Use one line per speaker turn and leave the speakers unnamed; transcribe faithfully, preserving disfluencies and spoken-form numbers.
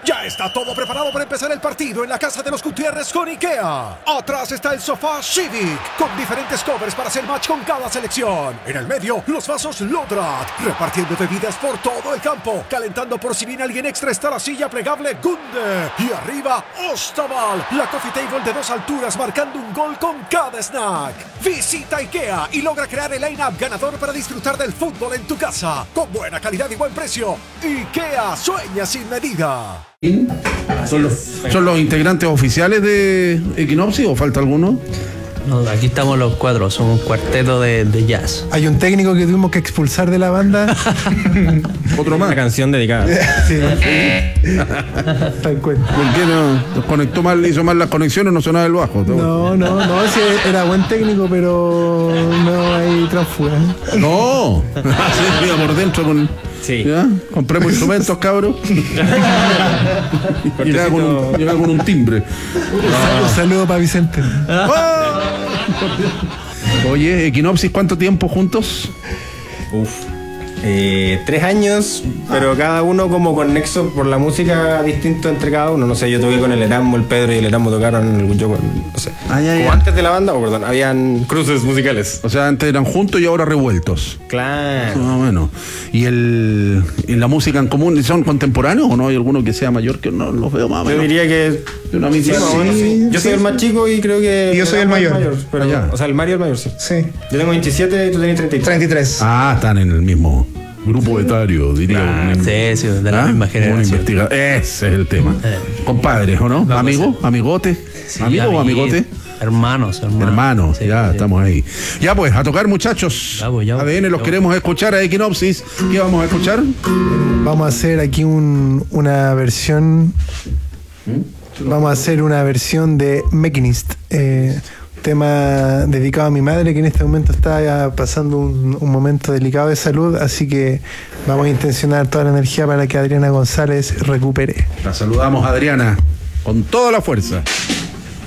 Ya está todo preparado para empezar el partido en la casa de los Gutiérrez con IKEA. Atrás está el sofá Civic, con diferentes covers para hacer match con cada selección. En el medio, los vasos Lodrat, repartiendo bebidas por todo el campo. Calentando por si viene alguien extra está la silla plegable Gunde. Y arriba, Ostaval, la coffee table de dos alturas marcando un gol con cada snack. Visita IKEA y logra crear el line-up ganador para disfrutar del fútbol en tu casa. Con buena calidad y buen precio. IKEA sueña sin medida.
¿Son los, ¿Son los integrantes oficiales de Equinopsis o falta alguno?
No, aquí estamos los cuatro, somos un cuarteto de, de jazz.
Hay un técnico que tuvimos que expulsar de la banda.
Otro más.
Una canción dedicada.
Sí. Tal cual.
¿Por qué no? ¿Conectó mal, hizo mal las conexiones o no sonaba el bajo?
No, no, no, sí, era buen técnico, pero no hay transfuga.
No, se iba por dentro con...
Sí.
¿Ya? Compremos instrumentos, cabros. Llegaba con, un, llegaba con un timbre.
No. Un saludo para Vicente.
Oye, Equinopsis, ¿cuánto tiempo juntos?
Uf. Eh, tres años, pero cada uno como con nexo por la música distinto entre cada uno. No sé, yo toqué con el Erasmo, el Pedro y el Erasmo tocaron, yo con, no sé.
Ah, ya, ya.
Como antes de la banda, o perdón, habían cruces musicales.
O sea, antes eran juntos y ahora revueltos.
Claro.
Ah, bueno. ¿Y el, y la música en común son contemporáneos o no hay alguno que sea mayor que no los veo más o menos?
Yo diría que
de una misma.
sí, bueno, sí. Yo soy el más chico y creo que
Y yo soy el mayor.
mayor pero,
Ah,
o sea, el Mario es el mayor, sí.
Sí.
Yo tengo veintisiete y tú tenés treinta y tres.
treinta y tres.
Ah, están en el mismo grupo etario, diría.
Ah,
un,
sí, sí, de la
¿ah?
misma
Un
generación.
investigador. Ese es el tema.
Eh.
Compadres, ¿o no?
Vamos
¿Amigo?
a
¿Amigote?
Sí,
¿Amigo o
amiguito.
amigote?
Hermanos, hermanos.
Hermanos,
Sí,
ya
sí.
estamos ahí. Ya pues, a tocar, muchachos.
Ya, pues, ya,
A D N, los
ya,
queremos escuchar a Equinopsis. ¿Qué vamos a escuchar?
Vamos a hacer aquí un, una versión. Vamos a hacer una versión de Mechanist. Eh, tema dedicado a mi madre, que en este momento está pasando un, un momento delicado de salud, así que vamos a intencionar toda la energía para que Adriana González recupere.
La saludamos, Adriana, con toda la fuerza.